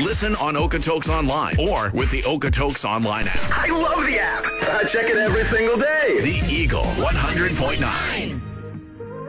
Listen on Okotoks Online or with the Okotoks Online app. I love the app. I check it every single day. The